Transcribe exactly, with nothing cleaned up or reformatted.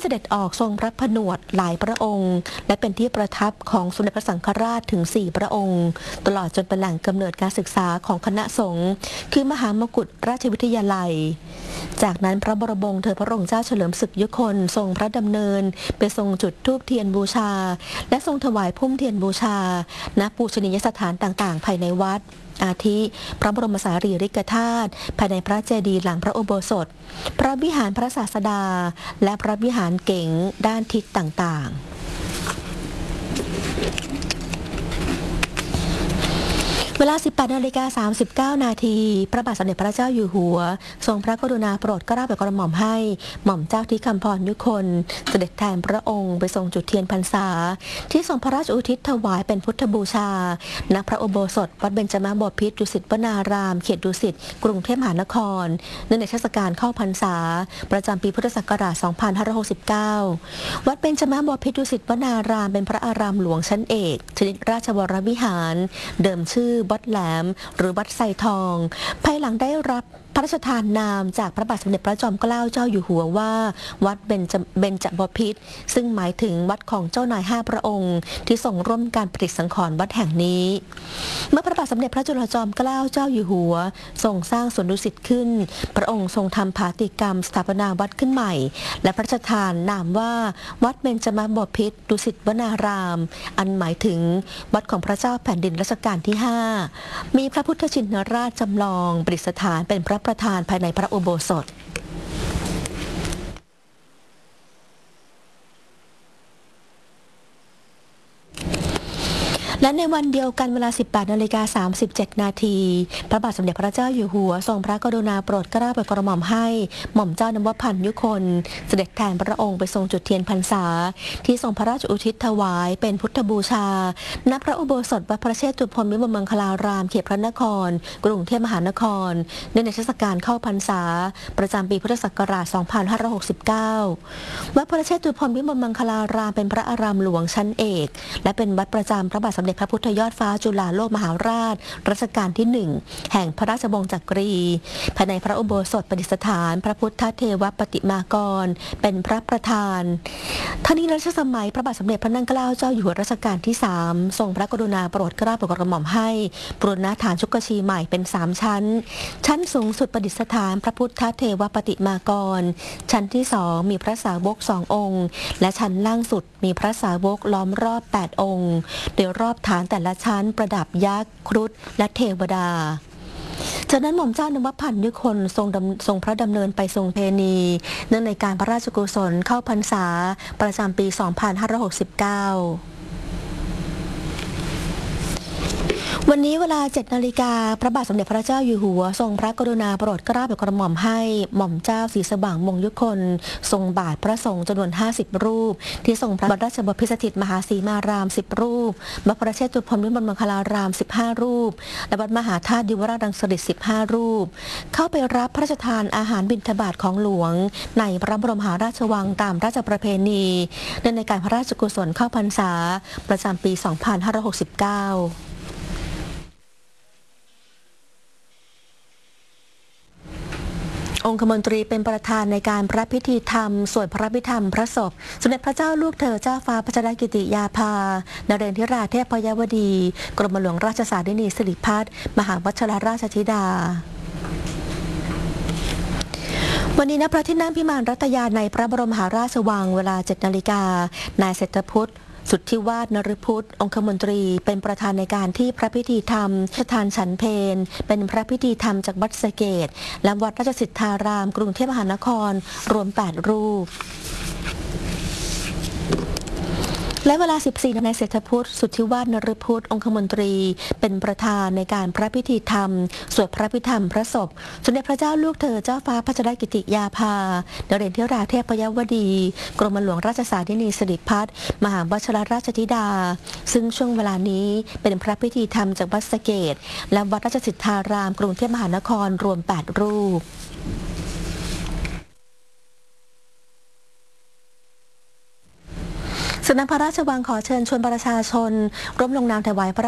ด็จออกทรงพระผนวดหลายพระองค์และเป็นที่ประทับของสมเด็จพระสังฆราชถึงสี่พระองค์ตลอดจนเป็นแหล่งกำเนิดการศึกษาของคณะสงฆ์คือมหามกุฏราชวิทยาลัยจากนั้นพระบรมวงศ์เธอพระองค์เจ้าเฉลิมศึกยุคนทรงพระดำเนินไปทรงจุดธูปเทียนบูชาและทรงถวายพุ่มเทียนบูชาณปูชนียสถานต่างๆภายในวัดอาทิพระบรมสารีริกธาตุภายในพระเจดีย์หลังพระอุโบสถพระวิหารพระศาสดาและพระวิหารเก๋งด้านทิศต่างๆเวลา สิบแปดนาฬิกาสามสิบเก้า นาทีพระบาทสมเด็จพระเจ้าอยู่หัวทรงพระกรุณาโปรดเกล้าโปรดกระหม่อมให้หม่อมเจ้าทิคำพรยุคนเสด็จแทนพระองค์ไปทรงจุดเทียนพรรษาที่ทรงพระราชอุทิศถวายเป็นพุทธบูชาณพระอุโบสถวัดเบญจมบพิตรดุสิตวนารามเขตดุสิตกรุงเทพมหานครเนื่องในเทศกาลเข้าพรรษาประจำปีพุทธศักราช สองพันห้าร้อยหกสิบเก้า วัดเบญจมบพิตรดุสิตวนารามเป็นพระอารามหลวงชั้นเอกชนิดราชวรวิหารเดิมชื่อวัดแหลมหรือวัดไซทองภายหลังได้รับพระราชทานนามจากพระบาทสมเด็จพระจอมเกล้าเจ้าอยู่หัวว่าวัดเบญจเบญจบพิตรซึ่งหมายถึงวัดของเจ้านายห้าพระองค์ที่ทรงร่วมการปฏิสังขรณ์วัดแห่งนี้เมื่อพระบาทสมเด็จพระจุลจอมเกล้าเจ้าอยู่หัวทรงสร้างสวนดุสิตขึ้นพระองค์ทรงทำภาติกรรมสถาปนาวัดขึ้นใหม่และพระราชทานนามว่าวัดเบญจมบพิตรดุสิตวนารามอันหมายถึงวัดของพระเจ้าแผ่นดินรัชกาลที่ห้ามีพระพุทธชินราชจำลองประดิษฐานเป็นพระประธานภายในพระอุโบสถและในวันเดียวกันเวลา สิบแปดนาฬิกาสามสิบเจ็ด นาทีพระบาทสมเด็จพระเจ้าอยู่หัวทรงพระกรุณาโปรดเกล้าโปรดกระหม่อมให้หม่อมเจ้านวพันธ์ยุคนเสด็จแทนพระองค์ไปทรงจุดเทียนพรรษาที่ทรงพระราชอุทิศถวายเป็นพุทธบูชาณพระอุโบสถวัดพระเชตุพนวิมลมังคลารามเขตพระนครกรุงเทพมหานครเนื่องในเทศกาลเข้าพรรษาประจำปีพุทธศักราช สองพันห้าร้อยหกสิบเก้า วัดพระเชตุพนวิมลมังคลารามเป็นพระอารามหลวงชั้นเอกและเป็นวัดประจำพระบาทสมเด็จพระพุทธยอดฟ้าจุฬาโลกมหาราชรัชกาลที่หนึ่งแห่งพระราชวงศ์จักรีภายในพระอุโบสถประดิษฐานพระพุทธเทวปฏิมากรเป็นพระประธานทั้งนี้รัชสมัยพระบาทสมเด็จพระนั่งเกล้าเจ้าอยู่หัวรัชกาลที่สามทรงพระกรุณาโปรดเกล้าโปรดกระหม่อมให้ปรณฐานชุกชีใหม่เป็นสามชั้นชั้นสูงสุดประดิษฐานพระพุทธเทวปฏิมากรชั้นที่สองมีพระสาวกสององค์และชั้นล่างสุดมีพระสาวกล้อมรอบแปดองค์โดยรอบฐานแต่ละชั้นประดับยักษ์ครุฑและเทวดาจากนั้นหม่อมเจ้านวพันธ์ยุคนทรงทรงพระดำเนินไปทรงเพณีเนื่องในการพระราชกุศลเข้าพรรษาประจำปี สองพันห้าร้อยหกสิบเก้าวันนี้เวลา เจ็ดนาฬิกาพระบาทสมเด็จพระเจ้าอยู่หัวทรงพระกรุณาโปรดเกล้าโปรดกระหม่อมให้หม่อมเจ้าศรีสว่างมงยุคนทรงบาทพระสงฆ์จำนวนห้าสิบรูปที่ทรงพระราชบพิตรสถิตมหาสีมารามสิบรูปวัดพระเชตุพนวิมลมังคลารามสิบห้ารูปและวัดมหาธาตุดิวราชรังสฤษฎิสิบห้ารูปเข้าไปรับพระราชทานอาหารบิณฑบาตของหลวงในพระบรมมหาราชวังตามราชประเพณีเนื่องในการพระราชกุศลเข้าพรรษาประจำปี สองพันห้าร้อยหกสิบเก้าองคมนตรีเป็นประธานในการพระพิธีธรรมสวดพระพิธรรมพระศพสมเด็จพระเจ้าลูกเธอเจ้าฟ้าพัชรกิติยาภานเรนทิราเทพยวดีกรมหลวงราชสารินีสิริพัฒน์มหาวัชรราชธิดาวันนี้ณพระที่นั่งพิมานรัตยาในพระบรมมหาราชวังเวลา เจ็ดนาฬิกานายเศรษฐพุทธสุทธิวาฒนฤพุทธองคมนตรีเป็นประธานในการที่พระพิธีธรรมสถานฉันเพลเป็นพระพิธีธรรมจากวัดสะเกษและวัดราชสิทธารามกรุงเทพมหานครรวมแปดรูปและเวลา สิบสี่นาฬิกา นายเศรษฐพุทธสุทธิวาฒนฤพุทธองคมนตรีเป็นประธานในการพระพิธีธรรมสวดพระพิธรรมพระศพสมเด็จพระเจ้าลูกเธอเจ้าฟ้าพัชรกิติยาภานเรนทิราเทพยวดีกรมหลวงราชสารินีสิริพัฒน์มหาวัชรราชธิดาซึ่งช่วงเวลานี้เป็นพระพิธีธรรมจากวัดสะเกษและวัดราชสิทธารามกรุงเทพมหานครรวมแปดรูปสำนักพระราชวังขอเชิญชวนประชาชนร่วมลงนามถวายพระ